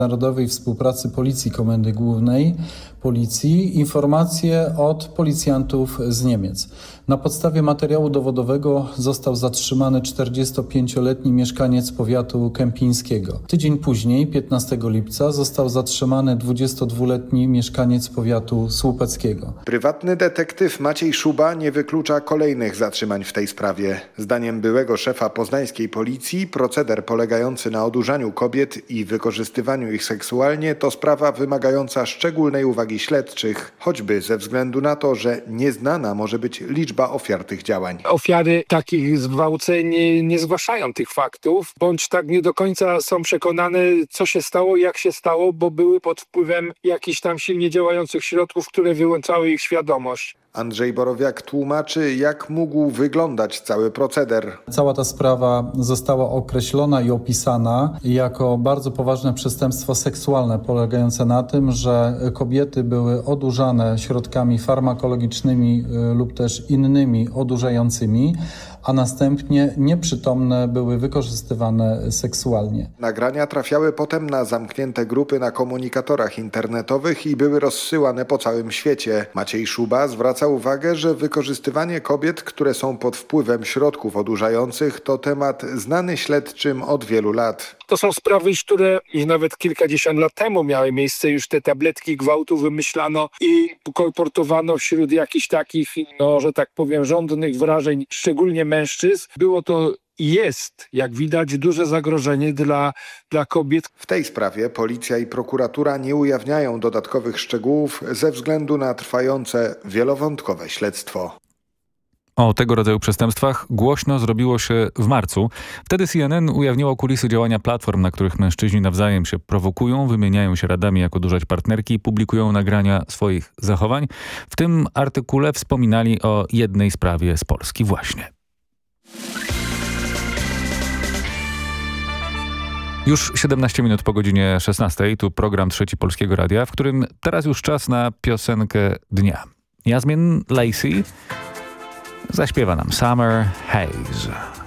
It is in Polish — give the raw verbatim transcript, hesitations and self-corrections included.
Narodowej Współpracy Policji Komendy Głównej Policji informacje od policjantów z Niemiec. Na podstawie materiału dowodowego został zatrzymany czterdziestopięcioletni mieszkaniec powiatu kępińskiego. Tydzień później, piętnastego lipca, został zatrzymany dwudziestodwuletni mieszkaniec powiatu słupeckiego. Prywatny detektyw Maciej Szuba nie wyklucza kolejnych zatrzymań w tej sprawie. Zdaniem byłego szefa poznańskiej policji proceder polegający na odurzaniu kobiet i wykorzystywaniu ich seksualnie to sprawa wymagająca szczególnej uwagi śledczych, choćby ze względu na to, że nieznana może być liczba ofiar tych działań. Ofiary takich zgwałceń nie, nie zgłaszają tych faktów, bądź tak nie do końca są przekonane, co się stało, jak się stało, bo były pod wpływem jakichś tam silnie działających środków, które wyłączały ich świadomość. Andrzej Borowiak tłumaczy, jak mógł wyglądać cały proceder. Cała ta sprawa została określona i opisana jako bardzo poważne przestępstwo seksualne, polegające na tym, że kobiety były odurzane środkami farmakologicznymi lub też innymi odurzającymi, a następnie nieprzytomne były wykorzystywane seksualnie. Nagrania trafiały potem na zamknięte grupy na komunikatorach internetowych i były rozsyłane po całym świecie. Maciej Szuba zwraca uwagę, że wykorzystywanie kobiet, które są pod wpływem środków odurzających, to temat znany śledczym od wielu lat. To są sprawy, które i nawet kilkadziesiąt lat temu miały miejsce, już te tabletki gwałtu wymyślano i kolportowano wśród jakichś takich, no że tak powiem, żądnych wrażeń, szczególnie mężczyzn. Było to i jest, jak widać, duże zagrożenie dla, dla kobiet. W tej sprawie policja i prokuratura nie ujawniają dodatkowych szczegółów ze względu na trwające wielowątkowe śledztwo. O tego rodzaju przestępstwach głośno zrobiło się w marcu. Wtedy C N N ujawniło kulisy działania platform, na których mężczyźni nawzajem się prowokują, wymieniają się radami, jak odurzać partnerki i publikują nagrania swoich zachowań. W tym artykule wspominali o jednej sprawie z Polski właśnie. Już siedemnaście minut po godzinie szesnastej, tu program Trzeci Polskiego Radia, w którym teraz już czas na piosenkę dnia. Jasmin Lacey zaśpiewa nam Summer Haze.